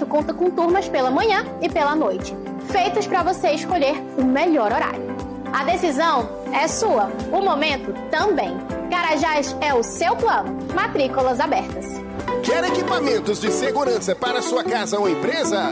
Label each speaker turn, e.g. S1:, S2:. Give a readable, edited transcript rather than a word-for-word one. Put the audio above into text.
S1: conta com turmas pela manhã e pela noite, feitas para você escolher o melhor horário. A decisão é sua, o momento também. Carajás é o seu plano. Matrículas abertas.
S2: Quer equipamentos de segurança para sua casa ou empresa?